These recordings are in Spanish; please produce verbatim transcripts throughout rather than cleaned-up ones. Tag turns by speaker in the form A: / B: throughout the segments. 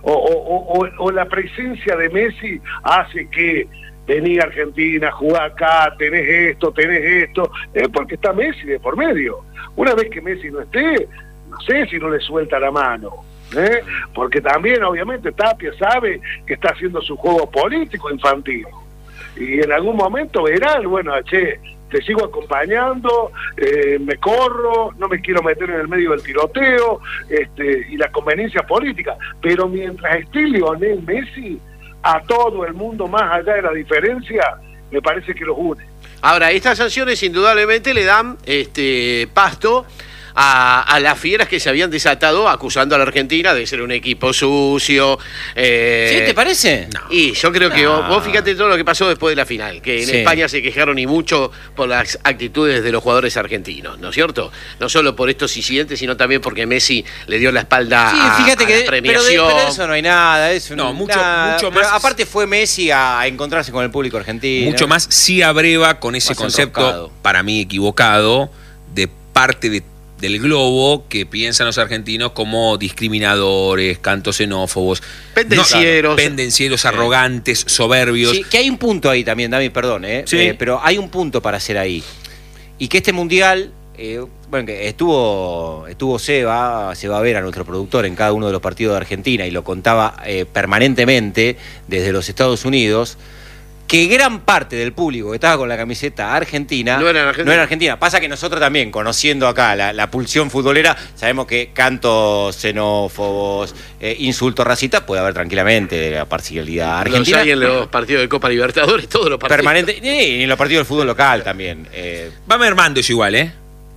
A: o, o, o, o la presencia de Messi hace que vení a Argentina, jugá acá, tenés esto, tenés esto, es porque está Messi de por medio. Una vez que Messi no esté, no sé si no le suelta la mano, ¿eh? Porque también obviamente Tapia sabe que está haciendo su juego político infantil, y en algún momento verán, bueno, che, te sigo acompañando, eh, me corro, no me quiero meter en el medio del tiroteo, este, y la conveniencia política, pero mientras esté Lionel Messi, a todo el mundo, más allá de la diferencia, me parece que los une.
B: Ahora, estas sanciones indudablemente le dan este pasto a, a las fieras que se habían desatado acusando a la Argentina de ser un equipo sucio. Eh,
C: ¿Sí? ¿Te parece?
B: No. Y yo creo que
C: no.
B: vos, vos fíjate todo lo que pasó después de la final, que en
C: sí. España
B: se quejaron y mucho por las actitudes de los jugadores argentinos, ¿no es cierto? No solo por estos incidentes, sino también porque Messi le dio la espalda
C: sí,
B: a,
C: fíjate
B: a
C: que,
B: la premiación.
C: Pero de, pero de eso no hay nada. Eso
D: no,
C: no,
D: mucho,
C: nada.
D: mucho
C: Pero
D: más.
C: aparte fue Messi a, a encontrarse con el público argentino.
D: Mucho más sí abreva con ese
C: Más
D: concepto,
C: enroscado.
D: para mí equivocado, de parte de del globo que piensan los argentinos como discriminadores, cantos xenófobos,
B: pendencieros,
D: no, pendencieros, arrogantes, soberbios.
C: Sí, que hay un punto ahí también, Dami, perdón, ¿eh?
D: Sí.
C: Eh, pero hay un punto para hacer ahí. Y que este mundial, eh, bueno, que estuvo, estuvo Seba, Seba Vera, nuestro productor, en cada uno de los partidos de Argentina, y lo contaba eh, permanentemente desde los Estados Unidos, que gran parte del público que estaba con la camiseta argentina
B: no era argentina.
C: No era argentina. Pasa que nosotros también, conociendo acá la, la pulsión futbolera, sabemos que cantos xenófobos, eh, insultos racistas, puede haber tranquilamente de la parcialidad argentina.
B: Los hay en los partidos de Copa Libertadores, todos los partidos.
C: Permanente, y en los partidos del fútbol local también. Eh.
D: Va mermando eso igual, ¿eh?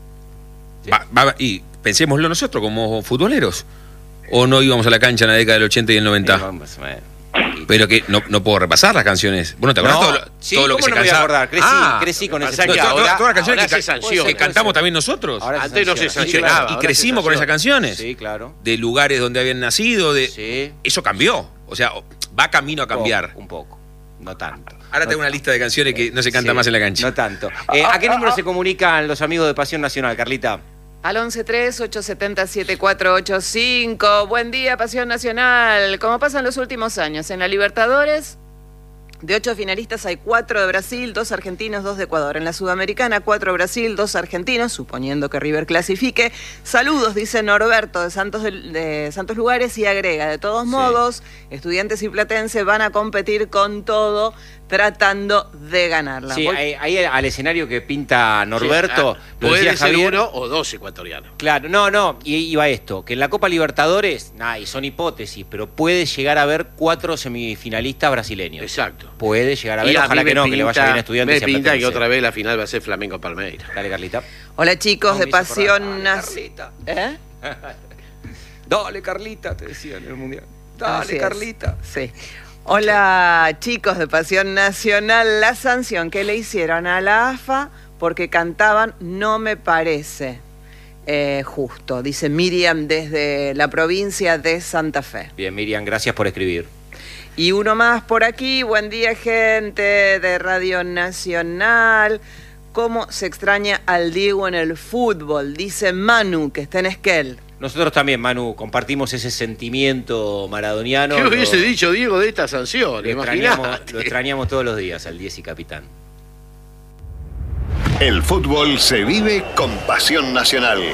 C: Sí.
D: Va, va, y pensémoslo nosotros como futboleros. ¿O no íbamos a la cancha en la década del ochenta y el noventa?
C: Sí, vamos, eh.
D: Pero que no, no puedo repasar las canciones. Bueno, ¿te acordás
C: No,
D: todo, lo-
C: sí,
D: todo lo que
C: ¿cómo
D: se
C: no me voy a
D: cansaba?
C: acordar? Crecí,
D: Ah,
C: crecí con ese
B: pasa que
D: no,
B: ahora-
D: todas, todas las canciones
B: ahora
D: que,
B: se
D: ca-
B: sanciona.
D: que cantamos también nosotros.
C: Ahora se
B: Antes no se
C: sanciona.
D: Y,
B: sancionaba.
D: cre- y
B: ahora
D: crecimos
B: se
D: con esas
B: sanciona.
D: canciones.
C: Sí, claro.
D: De lugares donde habían nacido. De,
C: Sí.
D: Eso cambió. O sea, va camino a cambiar.
C: Un poco, un poco. No tanto.
D: Ahora
C: no
D: tengo una lista de canciones que no se canta
C: Sí,
D: más en la cancha.
C: No tanto. Eh, ¿A qué número se comunican los amigos de Pasión Nacional, Carlita?
E: Al once tres, ocho siete cero, siete cuatro ocho cinco. Buen día, Pasión Nacional. Como pasa en los últimos años, en la Libertadores, de ocho finalistas hay cuatro de Brasil, dos argentinos, dos de Ecuador. En la Sudamericana, cuatro de Brasil, dos argentinos, suponiendo que River clasifique. Saludos, dice Norberto de Santos, de, de Santos Lugares, y agrega, de todos
C: Sí.
E: modos, Estudiantes y Platense van a competir con todo, tratando de ganarla.
C: Sí,
E: Voy-
C: ahí, ahí al escenario que pinta Norberto,
B: Sí, ah,
C: lo
B: puede
C: decía
B: ser
C: Javier.
B: uno o dos ecuatorianos.
C: Claro, no, no, y iba esto, que en la Copa Libertadores, nah, y son hipótesis, pero puede llegar a haber cuatro semifinalistas brasileños.
B: Exacto.
C: Puede llegar a
B: Y
C: haber,
B: a
C: ojalá
B: mí me
C: que no, que le vaya
B: pinta-
C: bien a Estudiantes
B: Me
C: y a
B: pinta que
C: Platense.
B: otra vez la final va a ser Flamengo Palmeiras.
C: Dale, Carlita.
E: Hola, chicos
C: No,
E: de
C: me hizo
E: Pasión
C: acordar.
E: Nacional. ¿Eh?
C: Dale, Carlita, te decían en el Mundial. Dale,
E: Así es.
C: Carlita.
E: Sí. Hola, chicos de Pasión Nacional. La sanción que le hicieron a la A F A porque cantaban no me parece eh, justo, dice Miriam desde la provincia de Santa Fe.
C: Bien, Miriam, gracias por escribir.
E: Y uno más por aquí. Buen día, gente de Radio Nacional. ¿Cómo se extraña al Diego en el fútbol? Dice Manu, que está en Esquel.
C: Nosotros también, Manu, compartimos ese sentimiento maradoniano.
B: ¿Qué
C: Lo-
B: hubiese dicho Diego de esta sanción?
C: Lo extrañamos,
B: Imaginate.
C: lo extrañamos todos los días, al diez y capitán.
F: El fútbol se vive con Pasión Nacional.